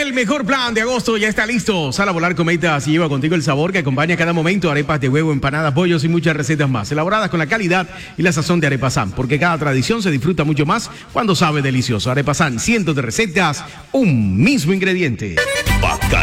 El mejor plan de agosto ya está listo. Sal a volar con metas y lleva contigo el sabor que acompaña cada momento. Arepas de huevo, empanadas, pollos y muchas recetas más. Elaboradas con la calidad y la sazón de Arepa San. Porque cada tradición se disfruta mucho más cuando sabe delicioso. Arepa San, cientos de recetas, un mismo ingrediente.